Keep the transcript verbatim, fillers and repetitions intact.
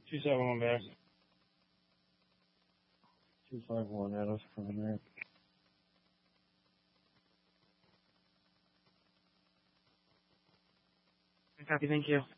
two seven one back. two five one, Atlas preliminary. Copy, thank you.